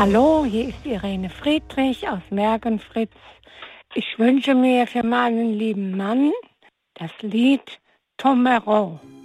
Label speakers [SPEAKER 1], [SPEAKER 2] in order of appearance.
[SPEAKER 1] Hallo, hier ist Irene Friedrich aus Mergenfritz. Ich wünsche mir für meinen lieben Mann das Lied Tomero.